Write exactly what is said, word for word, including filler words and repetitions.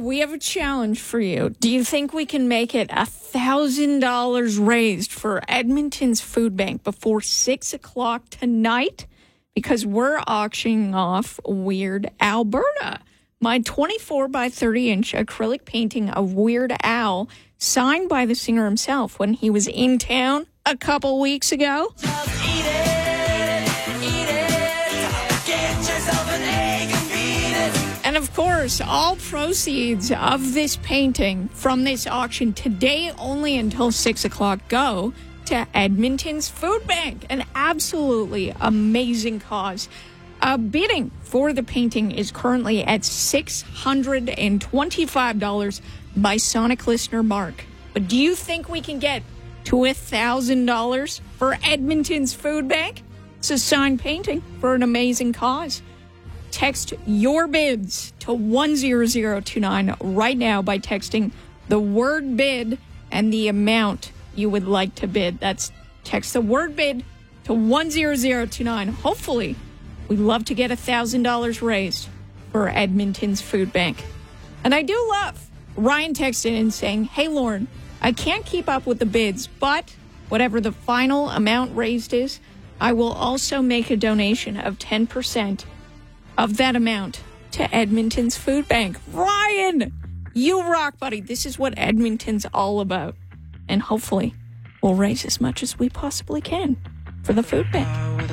we have a challenge for you. Do you think we can make it one thousand dollars raised for Edmonton's Food Bank before six o'clock tonight? Because we're auctioning off Weird Alberta, my twenty-four by thirty inch acrylic painting of Weird Al, signed by the singer himself when he was in town a couple weeks ago. Just eat it, eat it, get yourself an egg and beat it. And of course, all proceeds of this painting from this auction today only until six o'clock go to Edmonton's Food Bank. An absolutely amazing cause. Uh, bidding for the painting is currently at six hundred twenty-five dollars by Sonic listener Mark. But do you think we can get to one thousand dollars for Edmonton's Food Bank? It's a signed painting for an amazing cause. Text your bids to one zero zero two nine right now by texting the word bid and the amount you would like to bid. That's text the word bid to one zero zero two nine. Hopefully, we'd love to get one thousand dollars raised for Edmonton's Food Bank. And I do love Ryan texted in saying, hey, Lauren, I can't keep up with the bids, but whatever the final amount raised is, I will also make a donation of ten percent of that amount to Edmonton's Food Bank. Ryan, you rock, buddy. This is what Edmonton's all about. And hopefully, we'll raise as much as we possibly can for the food bank.